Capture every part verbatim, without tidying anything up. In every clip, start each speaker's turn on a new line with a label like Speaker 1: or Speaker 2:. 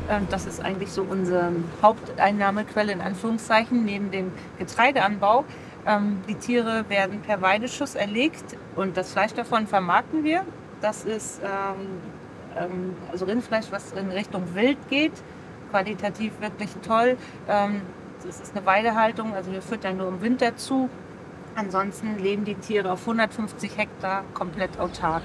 Speaker 1: Ähm, das ist eigentlich so unsere Haupteinnahmequelle in Anführungszeichen neben dem Getreideanbau. Ähm, die Tiere werden per Weideschuss erlegt und das Fleisch davon vermarkten wir. Das ist ähm, ähm, also Rindfleisch, was in Richtung Wild geht, qualitativ wirklich toll. Ähm, das ist eine Weidehaltung, also wir füttern nur im Winter zu. Ansonsten leben die Tiere auf hundertfünfzig Hektar komplett autark.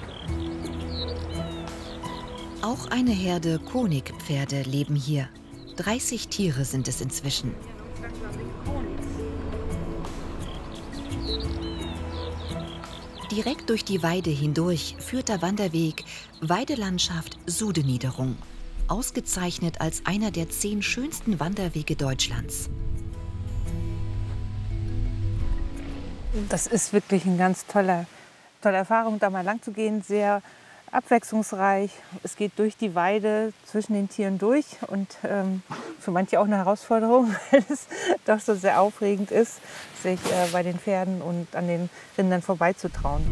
Speaker 2: Auch eine Herde Konigpferde leben hier. dreißig Tiere sind es inzwischen. Direkt durch die Weide hindurch führt der Wanderweg Weidelandschaft Sudeniederung, ausgezeichnet als einer der zehn schönsten Wanderwege Deutschlands.
Speaker 1: Das ist wirklich eine ganz tolle, tolle Erfahrung, da mal lang zu gehen, sehr abwechslungsreich. Es geht durch die Weide zwischen den Tieren durch und ähm, für manche auch eine Herausforderung, weil es doch so sehr aufregend ist, sich äh, bei den Pferden und an den Rindern vorbeizutrauen.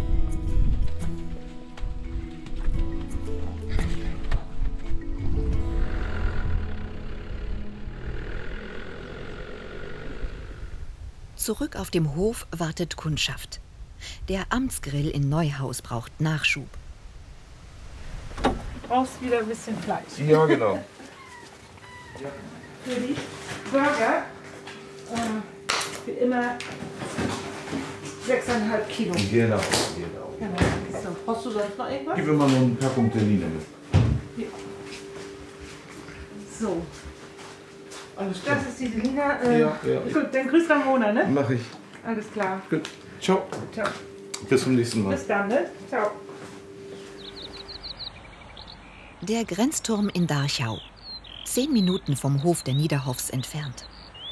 Speaker 2: Zurück auf dem Hof wartet Kundschaft. Der Amtsgrill in Neuhaus braucht Nachschub.
Speaker 1: Du brauchst wieder ein bisschen Fleisch.
Speaker 3: Ja, genau.
Speaker 1: Für die Burger äh, für immer sechseinhalb Kilo.
Speaker 3: Genau, genau.
Speaker 1: Genau. So, brauchst du sonst noch irgendwas?
Speaker 3: Gib mir mal noch eine Packung Terrine mit.
Speaker 1: Ja. So. Alles klar. Das ist die Selina. Äh,
Speaker 3: Ja, ja.
Speaker 1: Gut, dann grüß Ramona, ne?
Speaker 3: Mach ich.
Speaker 1: Alles klar.
Speaker 3: Gut. Ciao.
Speaker 1: Ciao.
Speaker 3: Bis zum nächsten Mal.
Speaker 1: Bis dann, ne? Ciao.
Speaker 2: Der Grenzturm in Darchau. Zehn Minuten vom Hof der Niederhoffs entfernt.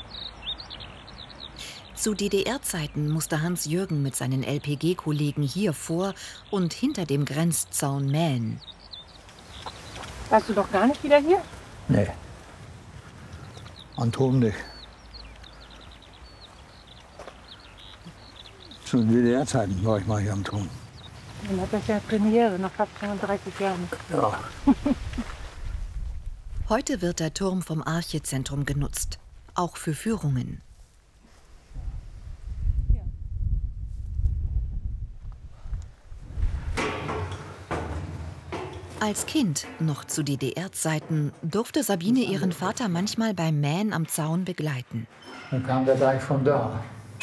Speaker 2: Zu D D R-Zeiten musste Hans-Jürgen mit seinen L P G-Kollegen hier vor und hinter dem Grenzzaun mähen.
Speaker 1: Warst du doch gar nicht wieder hier?
Speaker 4: Nee. An Turm nicht. Zu den D D R-Zeiten war ich mal hier am Turm.
Speaker 1: Dann hat das ja Premiere, nach fast fünfunddreißig Jahren.
Speaker 4: Ja.
Speaker 2: Heute wird der Turm vom Archezentrum genutzt, auch für Führungen. Als Kind, noch zu D D R-Zeiten, durfte Sabine ihren Vater manchmal beim Mähen am Zaun begleiten.
Speaker 4: Dann kam der gleich von da.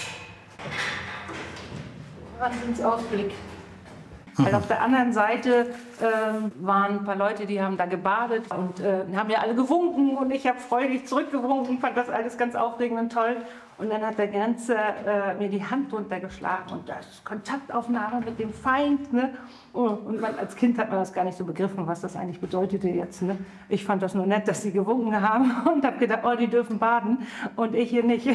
Speaker 1: Wahnsinnsausblick. Weil auf der anderen Seite äh, waren ein paar Leute, die haben da gebadet und äh, haben ja alle gewunken und ich habe freudig zurückgewunken, fand das alles ganz aufregend und toll. Und dann hat der Grenzer äh, mir die Hand runtergeschlagen und das ist Kontaktaufnahme mit dem Feind. Ne? Und man, als Kind hat man das gar nicht so begriffen, was das eigentlich bedeutete jetzt. Ne? Ich fand das nur nett, dass sie gewunken haben und habe gedacht, oh, die dürfen baden und ich hier nicht.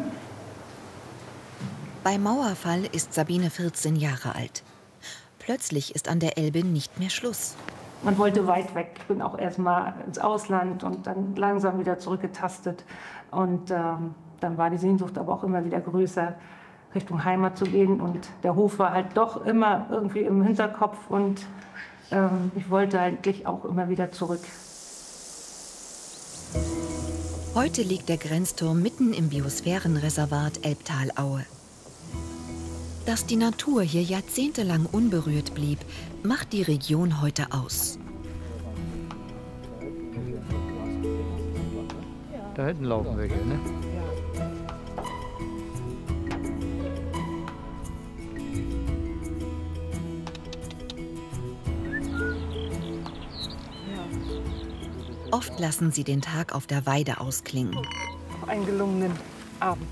Speaker 2: Beim Mauerfall ist Sabine vierzehn Jahre alt. Plötzlich ist an der Elbe nicht mehr Schluss.
Speaker 1: Man wollte weit weg. Ich bin auch erst mal ins Ausland und dann langsam wieder zurückgetastet. Und ähm, dann war die Sehnsucht aber auch immer wieder größer, Richtung Heimat zu gehen. Und der Hof war halt doch immer irgendwie im Hinterkopf. Und ähm, ich wollte eigentlich auch immer wieder zurück.
Speaker 2: Heute liegt der Grenzturm mitten im Biosphärenreservat Elbtalaue. Dass die Natur hier jahrzehntelang unberührt blieb, macht die Region heute aus.
Speaker 4: Da hinten laufen welche, ne?
Speaker 2: Oft lassen sie den Tag auf der Weide ausklingen.
Speaker 1: Auf einen gelungenen Abend.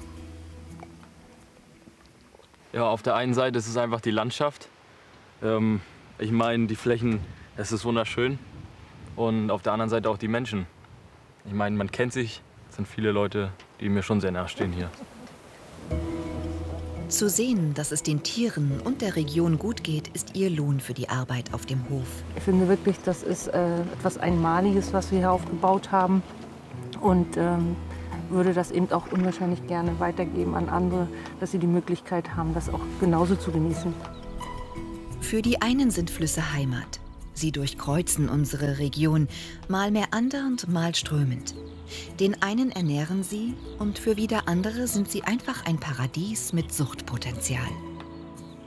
Speaker 5: Ja, auf der einen Seite ist es einfach die Landschaft. Ähm, ich meine, die Flächen, es ist wunderschön. Und auf der anderen Seite auch die Menschen. Ich meine, man kennt sich. Es sind viele Leute, die mir schon sehr nachstehen hier.
Speaker 2: Zu sehen, dass es den Tieren und der Region gut geht, ist ihr Lohn für die Arbeit auf dem Hof.
Speaker 1: Ich finde wirklich, das ist äh, etwas Einmaliges, was wir hier aufgebaut haben. Und ähm, würde das eben auch unwahrscheinlich gerne weitergeben an andere, dass sie die Möglichkeit haben, das auch genauso zu genießen.
Speaker 2: Für die einen sind Flüsse Heimat. Sie durchkreuzen unsere Region, mal meandernd, mal strömend. Den einen ernähren sie und für wieder andere sind sie einfach ein Paradies mit Suchtpotenzial.